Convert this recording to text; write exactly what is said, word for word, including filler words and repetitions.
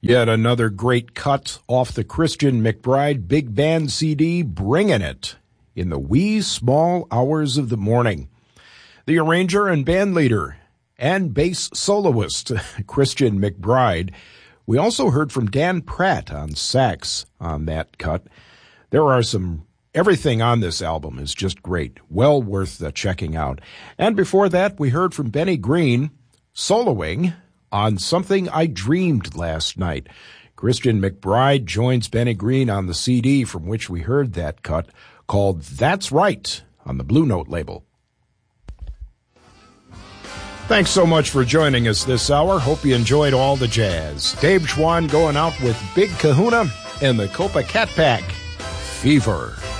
Yet another great cut off the Christian McBride Big Band C D, Bringin' It, in the wee small hours of the morning. The arranger and band leader and bass soloist, Christian McBride. We also heard from Dan Pratt on sax on that cut. There are some, everything on this album is just great, well worth the checking out. And before that, we heard from Benny Green, soloing on Something I Dreamed Last Night. Christian McBride joins Benny Green on the C D from which we heard that cut, called That's Right, on the Blue Note label. Thanks so much for joining us this hour. Hope you enjoyed all the jazz. Dave Schwann going out with Big Kahuna and the Copa Cat Pack, Fever.